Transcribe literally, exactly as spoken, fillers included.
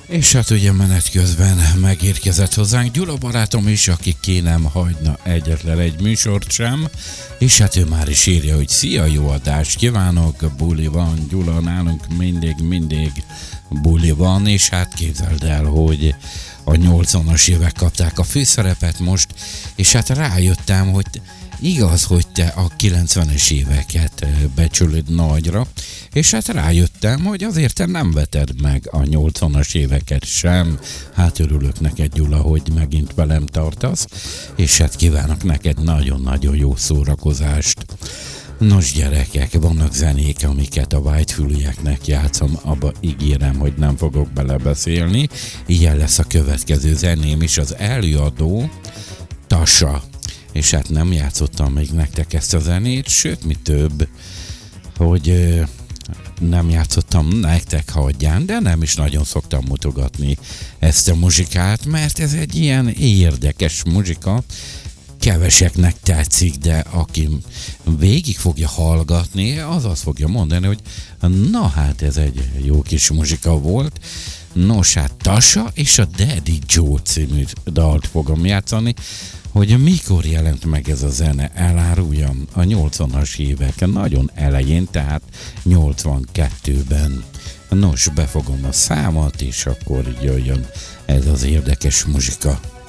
És hát ugye menet közben megérkezett hozzánk Gyula barátom is, aki ki nem hagyna egyetlen egy műsort sem, és hát ő már is írja, hogy szia, jó adást kívánok, buli van, Gyula, nálunk mindig, mindig buli van, és hát képzeld el, hogy a nyolcvanas évek kapták a főszerepet most, és hát rájöttem, hogy igaz, hogy te a kilencvenes éveket becsülöd nagyra, és hát rájöttem, hogy azért te nem veted meg a nyolcvanas éveket sem. Hát örülök neked, Gyula, hogy megint velem tartasz, és hát kívánok neked nagyon-nagyon jó szórakozást. Nos gyerekek, vannak zenék, amiket a vágyfülűeknek játszom, abba ígérem, hogy nem fogok belebeszélni. Ilyen lesz a következő zeném is, az előadó Tassa. És hát nem játszottam még nektek ezt a zenét, sőt, mi több, hogy ö, nem játszottam nektek, hagyján, de nem is nagyon szoktam mutogatni ezt a muzsikát, mert ez egy ilyen érdekes muzsika, keveseknek tetszik, de aki végig fogja hallgatni, az azt fogja mondani, hogy na hát ez egy jó kis muzsika volt. Nos hát Tassa és a Daddy Joe című dalt fogom játszani. Hogy mikor jelent meg ez a zene, eláruljam, a nyolcvanas évek nagyon elején, tehát nyolcvankettőben. Nos, befogom a számot, és akkor jöjjön ez az érdekes muzsika.